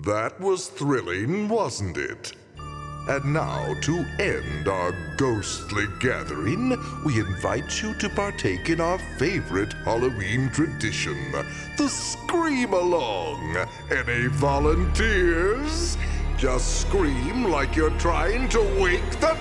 That was thrilling, wasn't it? And now, to end our ghostly gathering, we invite you to partake in our favorite Halloween tradition, the Scream-Along. Any volunteers? Just scream like you're trying to wake the